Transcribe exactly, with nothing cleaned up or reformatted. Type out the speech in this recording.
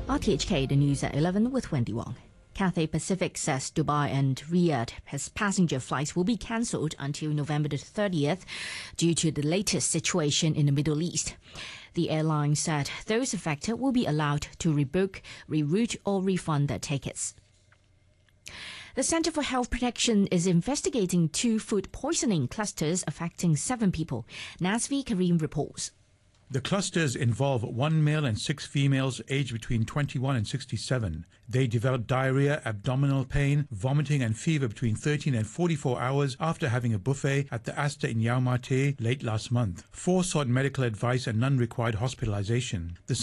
R T H K, the news at eleven with Wendy Wong. Cathay Pacific says Dubai and Riyadh passenger flights will be cancelled until November the thirtieth due to the latest situation in the Middle East. The airline said those affected will be allowed to rebook, reroute or refund their tickets. The Centre for Health Protection is investigating two food poisoning clusters affecting seven people. Nazvi Karim reports. The clusters involve one male and six females aged between twenty-one and sixty-seven. They developed diarrhea, abdominal pain, vomiting and fever between thirteen and forty-four hours after having a buffet at the Asta in Yau Ma Tei late last month. Four sought medical advice and none required hospitalization. The